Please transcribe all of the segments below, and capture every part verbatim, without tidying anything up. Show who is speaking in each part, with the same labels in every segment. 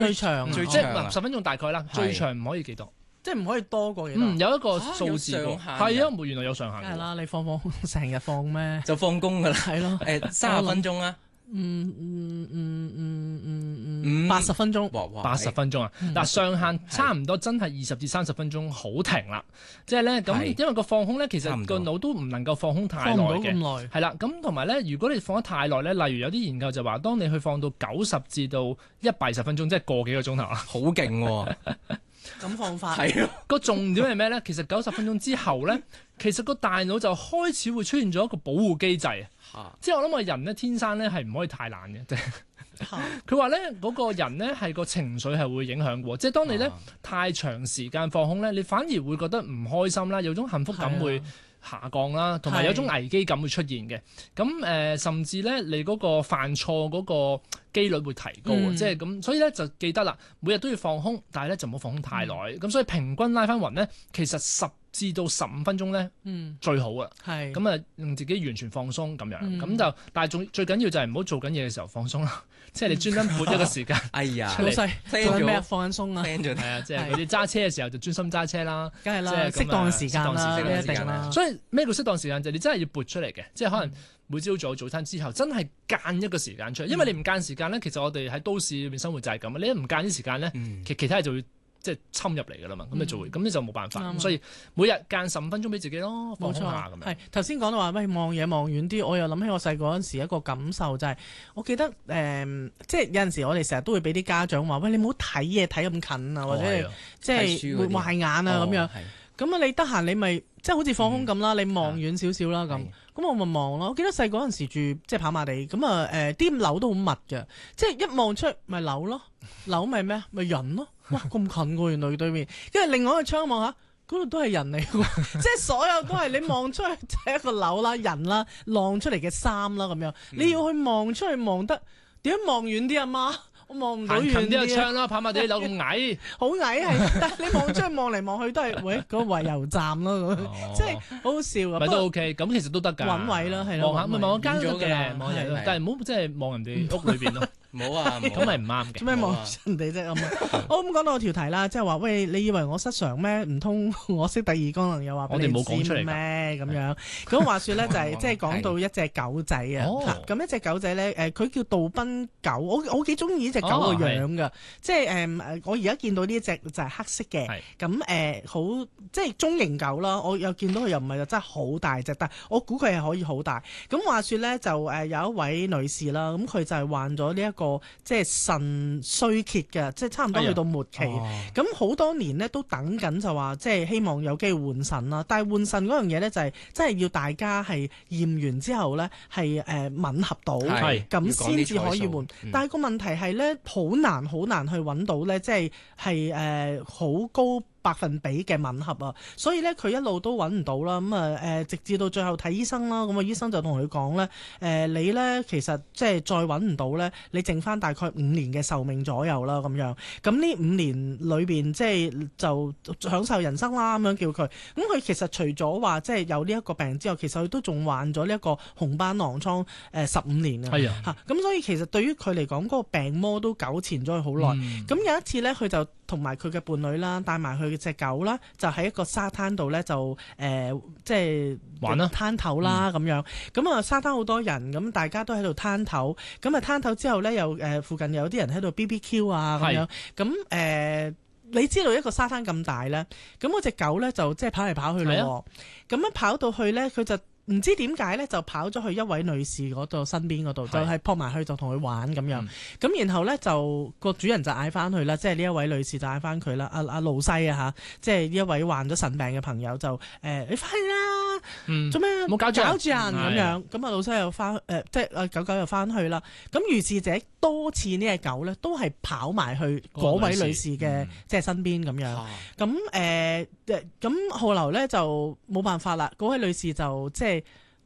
Speaker 1: 最長
Speaker 2: 最
Speaker 3: 即係
Speaker 2: 長
Speaker 3: 十分鐘大概啦，最長唔可以幾多？
Speaker 1: 即係唔可以多過幾多？
Speaker 3: 嗯，有一個數字喎，
Speaker 2: 係
Speaker 3: 係啊，冇原來有上限嘅。
Speaker 1: 梗係啦，你放放成日放咩？
Speaker 2: 就放工㗎啦。
Speaker 1: 係咯，
Speaker 2: 誒三十分鐘啊，
Speaker 1: 嗯嗯嗯嗯嗯
Speaker 2: 嗯
Speaker 1: 嗯，八十分鐘，
Speaker 2: 哇哇
Speaker 3: 八十分鐘啊！嗱，上限差唔多真係二十至三十分鐘好停啦，即係咧咁，
Speaker 2: 係
Speaker 3: 因為個放空咧，其實
Speaker 2: 差唔多
Speaker 3: 個腦都唔能夠放空太
Speaker 1: 放唔到咁
Speaker 3: 耐嘅。
Speaker 1: 耐。
Speaker 3: 係啦，咁同埋咧，如果你放得太耐咧，例如有啲研究就話，當你去放到九十至到一百二十分鐘，即係個幾個鐘頭啊。
Speaker 2: 好勁喎，
Speaker 1: 咁放法
Speaker 2: 係咯，
Speaker 3: 個重點係咩咧？其實九十分鐘之後咧，其實個大腦就開始會出現咗一個保護機制啊。
Speaker 2: 嚇
Speaker 3: 即係我諗我人咧天生咧係唔可以太懶嘅，即係佢話咧嗰個人咧係個情緒係會影響嘅喎，即係當你咧
Speaker 2: 啊
Speaker 3: 太長時間放空咧，你反而會覺得唔開心啦，有種幸福感會下降啦，同埋有種危機感會出現嘅。咁誒、呃，甚至咧你嗰個犯錯嗰個機率會提高啊，
Speaker 1: 嗯
Speaker 3: 即係咁，所以咧就記得啦，每日都要放空，但係咧就唔好放空太耐。咁、所以平均拉翻勻咧，其實十至到十五分鐘咧
Speaker 1: 嗯
Speaker 3: 最好啊。
Speaker 1: 係
Speaker 3: 咁啊，令自己完全放鬆咁樣，咁、
Speaker 1: 嗯
Speaker 3: 就但係仲最緊要就係唔好做緊嘢嘅時候放鬆啦，即係你專登撥一個時間，
Speaker 2: 哎呀，
Speaker 1: 老細
Speaker 2: plan
Speaker 1: 做緊咩啊？
Speaker 2: 咗
Speaker 1: 放緊鬆啊！
Speaker 2: plan 咗
Speaker 3: 係啊，即係嗰啲揸車嘅時候就專心揸車啦，
Speaker 1: 梗係啦，
Speaker 3: 即係咁啊
Speaker 1: 適當嘅時間啦，
Speaker 3: 適當時間
Speaker 1: 一定啦。
Speaker 3: 所以咩叫適當時間就係你真係要撥出嚟嘅，即係可能每朝早早餐之後真係間一個時間出嚟，因為你唔間時間咧，其實我哋喺都市裏面生活就係咁啊，你一唔間啲時間咧，
Speaker 2: 嗯
Speaker 3: 其其他嘢就會即係侵入嚟㗎啦嘛，咁你就會咁你就冇辦法，
Speaker 1: 啱啊
Speaker 3: 咁所以每日間十五分鐘俾自己咯，放
Speaker 1: 冇錯
Speaker 3: 空下咁，樣。
Speaker 1: 係頭先講到話，喂望嘢望遠啲，我又諗起我細個嗰陣時一個感受就係、我記得誒、嗯即係有陣時我哋成日都會俾啲家長話，喂你唔好睇嘢睇咁近啊，或者係
Speaker 3: 哦係啊
Speaker 1: 即
Speaker 2: 睇書嗰啲
Speaker 1: 係會壞眼啊咁樣。
Speaker 2: 哦係
Speaker 1: 咁啊，你得閒你咪即係好似放空咁啦，你望遠少少啦咁。
Speaker 2: 係
Speaker 1: 咁我咪望咯。我記得細個嗰陣時住即係跑馬地，咁啊誒啲樓都好密嘅，即係一望出去咪樓咯，樓咪咩啊？咪人咯。哇咁近喎，原來對面。因為另外一個窗望下，嗰度都係人嚟喎，即係所有都係你望出去就係一個樓啦、人啦、晾出嚟嘅衫啦咁樣。你要去望出去望得點樣望遠啲啊媽？我望唔到遠
Speaker 3: 行近啲個
Speaker 1: 啲啊。
Speaker 3: 窗啦，跑馬地啲樓咁矮。
Speaker 1: 好矮係，但係你望出去望嚟望去都係，喂嗰個圍油站咯，咁即係好好笑啊！不過
Speaker 3: 咪都 OK，咁其實都得㗎。
Speaker 1: 揾位啦係咯
Speaker 3: 望下咪
Speaker 1: 揾位
Speaker 3: 望間都得
Speaker 2: 遠咗㗎啦
Speaker 3: 嘅，望下都
Speaker 2: 係係
Speaker 3: 但係唔好即係望人哋屋裏邊咯，
Speaker 2: 唔好啊，唔好
Speaker 3: 咁咪唔啱嘅。
Speaker 1: 做咩望人哋啫咁啊？我咁講到我條題啦，即係話喂，你以為我失常咩？唔通我識第二功能又話俾你
Speaker 3: 我哋冇講出嚟㗎
Speaker 1: 知咩？咁樣咁話説咧，就係即係講到一隻狗仔啊
Speaker 3: 哦，
Speaker 1: 嚇咁一隻狗仔咧，誒佢叫杜賓狗，我我幾中意呢隻狗個樣㗎，即係誒誒，我而家見到呢一隻就係黑色嘅。
Speaker 3: 係
Speaker 1: 咁誒好即係中型狗啦，我又見到佢又唔係真係好大隻，但係我估佢係可以好大。咁話說咧，就誒有一位女士啦，咁佢就係患咗呢一個即係腎衰竭嘅，即係差唔多去到末期。
Speaker 2: 哦
Speaker 1: 咁好多年咧都等緊就話，即係希望有機會換腎啦。但係換腎嗰樣嘢咧就係真係要大家係驗完之後咧係誒吻合到，
Speaker 3: 係
Speaker 1: 咁先至可以換。
Speaker 2: 嗯
Speaker 1: 但係個問題係咧，好難好難去揾到咧，即係係誒好高百分比嘅吻合啊，所以咧佢一路都揾唔到啦。咁啊誒，直至到最後睇醫生啦，咁啊醫生就同佢講咧，誒、呃、你咧其實即係再揾唔到咧，你剩翻大概五年嘅壽命左右啦咁樣。咁呢五年裏邊即係就享受人生啦咁樣叫佢。咁佢其實除咗話即係有呢一個病之後，其實佢都仲患咗呢一個紅斑狼瘡誒十五年啊。
Speaker 3: 係啊，
Speaker 1: 嚇咁所以其實對於佢嚟講，嗰、個病魔都糾纏咗佢好耐。
Speaker 3: 嗯
Speaker 1: 咁、有一次咧，佢就同埋佢嘅伴侶啦，帶埋佢嘅隻狗啦，就喺一個沙灘度咧，就誒、呃、即係
Speaker 3: 玩啦
Speaker 1: 攤頭啦咁、樣。咁啊沙灘好多人，咁大家都喺度攤頭。咁啊攤頭之後咧，又誒、呃、附近有啲人喺度 B B Q 啊咁樣。咁誒、呃你知道一個沙灘咁大咧，咁嗰隻狗咧就即係跑嚟跑去咯喎。咁樣跑到去咧，佢就唔知點解咧，就跑咗去一位女士嗰度身邊嗰度，就係撲埋去就同佢玩咁樣。咁、
Speaker 3: 嗯
Speaker 1: 然後咧就個主人就嗌翻佢啦，即係呢一位女士就嗌翻佢啦，阿阿路西啊嚇，即係呢一位患咗腎病嘅朋友就誒、呃、你翻去啦，
Speaker 3: 嗯
Speaker 1: 做咩
Speaker 3: 冇搞住人
Speaker 1: 搞住人咁
Speaker 3: 係
Speaker 1: 樣？咁啊老西又翻誒、呃，即係阿狗狗又翻去啦。咁如是者多次呢隻狗咧都係跑埋去嗰位女士嘅
Speaker 2: 嗯
Speaker 1: 即係身邊咁樣。
Speaker 2: 啊
Speaker 1: 咁誒誒，咁後來咧就冇辦法啦。嗰位女士就即係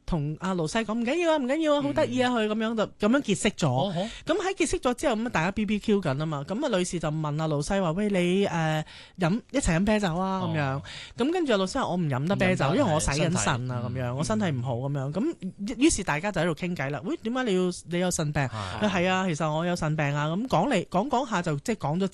Speaker 1: 同阿盧西講唔緊要啊，唔緊要啊，好得意啊，佢咁樣就咁樣結識咗。
Speaker 3: 哦好
Speaker 1: 咁喺結識咗之後，咁大家 B B Q 緊啊嘛。咁啊，女士就問阿盧西話：喂，你誒飲一齊飲啤酒啊？咁樣。咁跟住阿盧西話：我唔飲得啤酒，因為我洗緊腎啊，咁樣我身體唔好咁樣。咁於是大家就喺度傾偈啦。喂，點解你要你有腎病？佢係啊，其實我有腎病啊。咁講嚟講講下就即係講咗